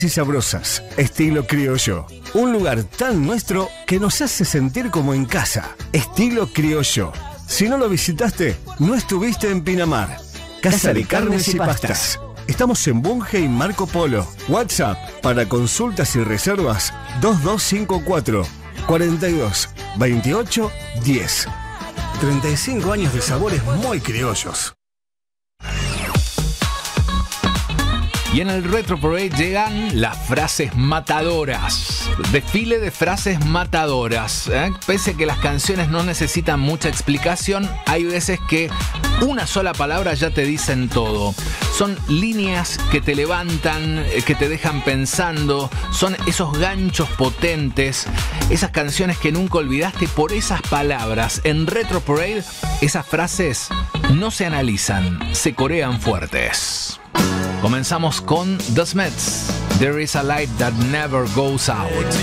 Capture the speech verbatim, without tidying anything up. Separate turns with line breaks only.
y sabrosas, estilo criollo. Un lugar tan nuestro que nos hace sentir como en casa. Estilo criollo. Si no lo visitaste, no estuviste en Pinamar. Casa de Carnes y Pastas. Estamos en Bunge y Marco Polo. WhatsApp para consultas y reservas dos dos cinco cuatro, cuarenta y dos, veintiocho, diez. treinta y cinco años de sabores muy criollos.
Y en el Retro Parade llegan las frases matadoras. Desfile de frases matadoras. ¿eh? Pese a que las canciones no necesitan mucha explicación, hay veces que una sola palabra ya te dicen todo. Son líneas que te levantan, que te dejan pensando. Son esos ganchos potentes. Esas canciones que nunca olvidaste por esas palabras. En Retro Parade, esas frases no se analizan, se corean fuertes. Comenzamos con The Smiths. There is a light that never goes out.